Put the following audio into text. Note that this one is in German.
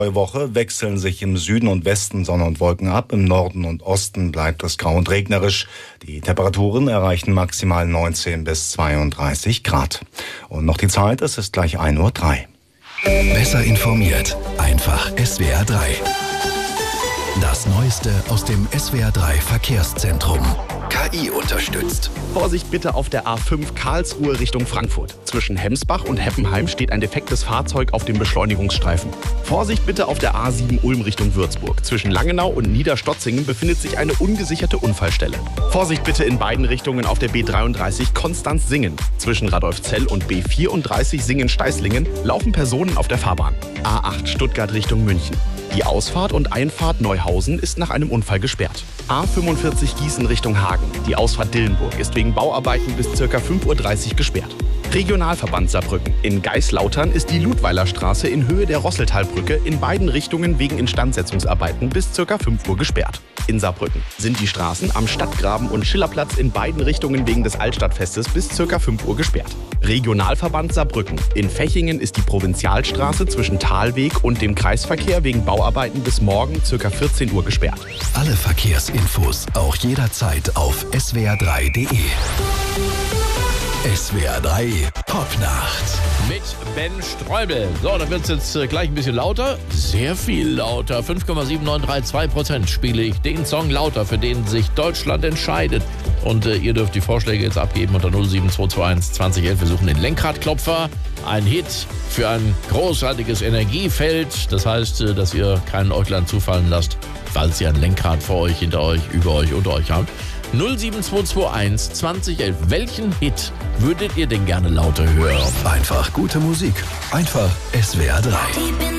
Neue Woche wechseln sich im Süden und Westen Sonne und Wolken ab. Im Norden und Osten bleibt es grau und regnerisch. Die Temperaturen erreichen maximal 19 bis 32 Grad. Und noch die Zeit, es ist gleich 1:03 Uhr. Besser informiert, einfach SWR 3. Das Neueste aus dem SWR 3 Verkehrszentrum. KI unterstützt. Vorsicht bitte auf der A5 Karlsruhe Richtung Frankfurt. Zwischen Hemsbach und Heppenheim steht ein defektes Fahrzeug auf dem Beschleunigungsstreifen. Vorsicht bitte auf der A7 Ulm Richtung Würzburg. Zwischen Langenau und Niederstotzingen befindet sich eine ungesicherte Unfallstelle. Vorsicht bitte in beiden Richtungen auf der B33 Konstanz-Singen. Zwischen Radolfzell und B34 Singen-Steißlingen laufen Personen auf der Fahrbahn. A8 Stuttgart Richtung München. Die Ausfahrt und Einfahrt Neuhausen ist nach einem Unfall gesperrt. A45 Gießen Richtung Hagen. Die Ausfahrt Dillenburg ist wegen Bauarbeiten bis ca. 5:30 Uhr gesperrt. Regionalverband Saarbrücken. In Geislautern ist die Ludweiler Straße in Höhe der Rosseltalbrücke in beiden Richtungen wegen Instandsetzungsarbeiten bis ca. 5 Uhr gesperrt. In Saarbrücken sind die Straßen am Stadtgraben und Schillerplatz in beiden Richtungen wegen des Altstadtfestes bis ca. 5 Uhr gesperrt. Regionalverband Saarbrücken. In Fechingen ist die Provinzialstraße zwischen Talweg und dem Kreisverkehr wegen Bauarbeiten bis morgen ca. 14 Uhr gesperrt. Alle Verkehrsinfos auch jederzeit auf swr3.de. SWR 3 Popnacht. Mit Ben Streubel. So, dann wird es jetzt gleich ein bisschen lauter. Sehr viel lauter. 5,7932% spiele ich den Song lauter, für den sich Deutschland entscheidet. Und ihr dürft die Vorschläge jetzt abgeben unter 07221 2011. Wir suchen den Lenkradklopfer. Ein Hit für ein großartiges Energiefeld. Das heißt, dass ihr keinen Äuglein zufallen lasst, falls ihr ein Lenkrad vor euch, hinter euch, über euch, unter euch habt. 07221 2011. Welchen Hit würdet ihr denn gerne lauter hören? Einfach gute Musik. Einfach SWR 3.